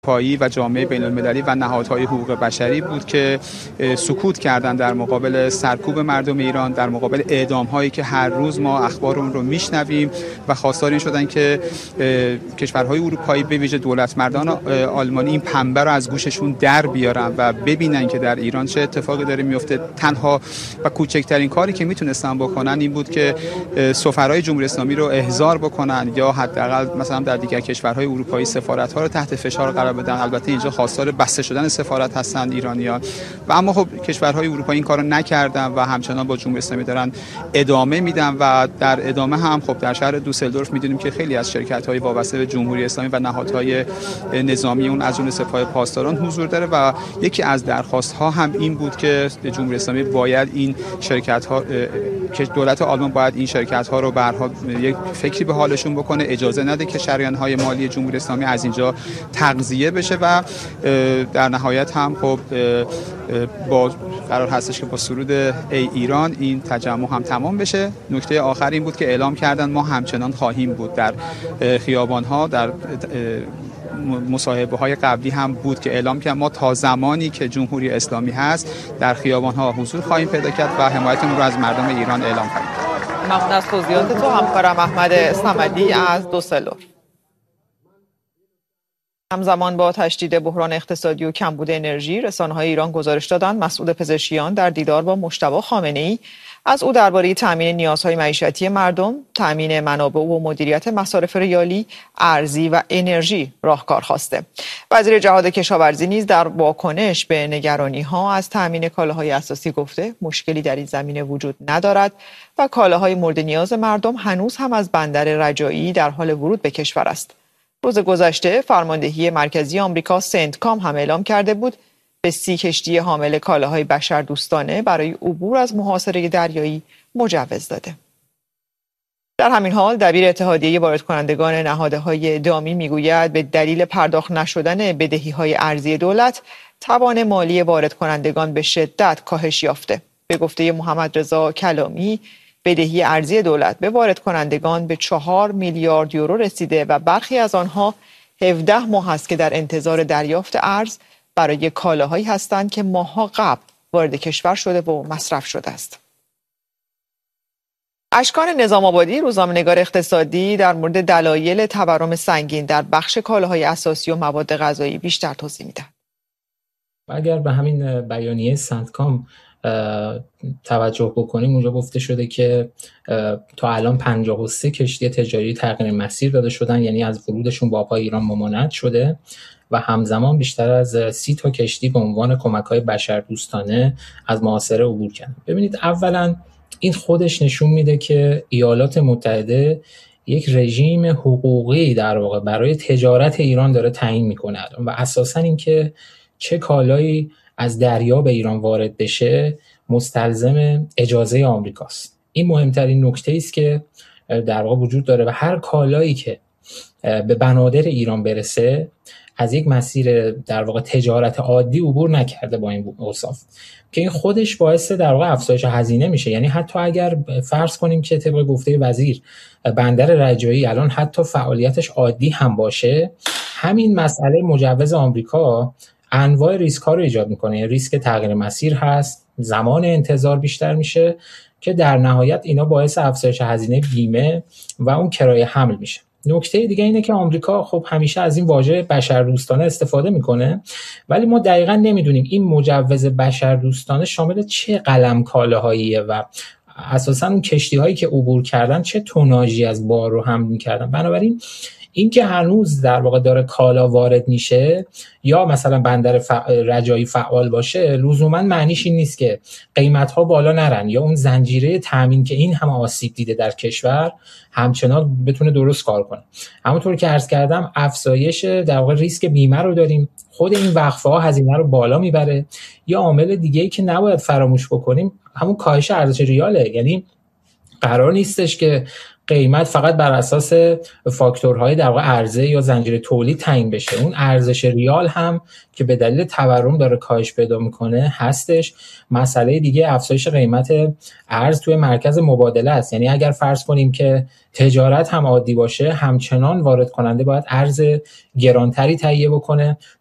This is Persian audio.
اروپایی و جامعه بین‌المللی و نهادهای حقوق بشری بود که سکوت کردن در مقابل سرکوب مردم ایران، در مقابل اعدام‌هایی که هر روز ما اخبار اون رو میشنویم و خواستار این شدن که کشورهای اروپایی به ویژه دولتمردان آلمانی این پنبه رو از گوششون در بیارن و ببینن که در ایران چه اتفاقی داره میفته. تنها و کوچکترین کاری که میتونستن بکنن این بود که سفرای جمهوری اسلامی رو احضار بکنن یا حداقل مثلا در دیگر کشورهای اروپایی سفارت‌ها رو تحت فشار قرار بدن. البته اینجا خواستار بسته شدن سفارت هستند ایرانیان و اما خب کشورهای اروپایی این کارو نکردن و همچنان با جمهوری اسلامی دارن ادامه میدن و در ادامه هم خب در شهر دوسلدورف میدونیم که خیلی از شرکت‌های وابسته به جمهوری اسلامی و نهادهای نظامی اون از جمله سپاه پاسداران حضور داره و یکی از درخواست‌ها هم این بود که جمهوری اسلامی باید این شرکت‌ها که دولت آلمان باید این شرکت‌ها رو به هر حال یک فکری به حالشون بکنه، اجازه نده که شریان‌های مالی جمهوری اسلامی از اینجا تغذیه بشه و در نهایت هم خب با قرار هستش که با سرود ای ایران این تجمع هم تمام بشه. نکته آخر این بود که اعلام کردن ما همچنان خواهیم بود در خیابان‌ها. در مصاحبه‌های قبلی هم بود که اعلام کردن ما تا زمانی که جمهوری اسلامی هست در خیابان‌ها حضور خواهیم پیدا کرد و حمایتمون رو از مردم ایران اعلام خواهیم کرد. ممنون از توضیحات تو همکارم احمد صمدی از دوسلدورف. همزمان با تشدید بحران اقتصادی و کمبود انرژی، رسانه‌های ایران گزارش دادند مسعود پزشکیان در دیدار با مجتبی خامنه‌ای از او درباره تامین نیازهای معیشتی مردم، تامین منابع و مدیریت مصارف ریالی، ارزی و انرژی راهکار خواسته. وزیر جهاد کشاورزی نیز در واکنش به نگرانی‌ها از تامین کالاهای اساسی گفته مشکلی در این زمینه وجود ندارد و کالاهای مورد نیاز مردم هنوز هم از بندر رجایی در حال ورود به کشور است. روز گذشته فرماندهی مرکزی آمریکا سنتکام هم اعلام کرده بود به 30 کشتی حامل کالاهای بشردوستانه برای عبور از محاصره دریایی مجوز داده. در همین حال دبیر اتحادیه وارد کنندگان نهادهای دامی میگوید به دلیل پرداخت نشدن بدهی‌های ارزی دولت توان مالی وارد کنندگان به شدت کاهش یافته. به گفته محمد رضا کلامی بدهی ارزی دولت به وارد کنندگان به 4 میلیارد یورو رسیده و برخی از آنها 17 ماه است که در انتظار دریافت ارز برای کالاهایی هستند که ماه‌ها قبل وارد کشور شده و مصرف شده است. اشکان نظام آبادی، روزنامه‌نگار اقتصادی، در مورد دلایل تورم سنگین در بخش کالاهای اساسی و مواد غذایی بیشتر توضیح می‌دهد. اگر به همین بیانیه سنتکام توجه بکنیم، اونجا گفته شده که تا الان 53 کشتی تجاری تغییر مسیر داده شدن، یعنی از ورودشون به آبهای ایران ممانعت شده و همزمان بیشتر از 30 تا کشتی به عنوان کمک‌های بشردوستانه از محاصره عبور کردن. ببینید، اولا این خودش نشون میده که ایالات متحده یک رژیم حقوقی در واقع برای تجارت ایران داره تعیین میکنه و اساساً این که چه کالایی از دریا به ایران وارد بشه مستلزم اجازه آمریکاست. این مهمترین نکته است که در واقع وجود داره و هر کالایی که به بنادر ایران برسه از یک مسیر در واقع تجارت عادی عبور نکرده با این اوصاف، که این خودش باعث در واقع افزایش هزینه میشه. یعنی حتی اگر فرض کنیم که طبق گفته وزیر بندر رجایی الان حتی فعالیتش عادی هم باشه، همین مسئله مجوز آمریکا انواع ریسک ها رو ایجاد میکنه. یعنی ریسک تغییر مسیر هست، زمان انتظار بیشتر میشه که در نهایت اینا باعث افزایش هزینه بیمه و اون کرایه حمل میشه. نکته دیگه اینه که آمریکا خب همیشه از این واژه بشردوستانه استفاده میکنه، ولی ما دقیقاً نمیدونیم این مجوز بشردوستانه شامل چه قلم کالاهاییه و اساساً اون کشتی هایی که عبور کردن چه توناژی از بار رو حمل میکردن. بنابراین این که هنوز در واقع داره کالا وارد میشه یا مثلا بندر رجایی فعال باشه، لزوما معنیش این نیست که قیمت‌ها بالا نرن یا اون زنجیره تامین که این همه آسیب دیده در کشور همچنان بتونه درست کار کنه. همونطور که عرض کردم، افزایش در واقع ریسک بیمه رو داریم. خود این وقفه‌ها هزینه رو بالا میبره. یا عامل دیگه‌ای که نباید فراموش بکنیم همون کاهش ارزش ریاله. یعنی قرار نیستش که قیمت فقط بر اساس فاکتورهای در واقع عرضه یا زنجیره تولید تعیین بشه. اون ارزش ریال هم که به دلیل تورم داره کاهش پیدا میکنه هستش. مسئله دیگه افزایش قیمت ارز توی مرکز مبادله است. یعنی اگر فرض کنیم که تجارت هم عادی باشه، همچنان وارد کننده باید ارز گرانتری تهیه بکنه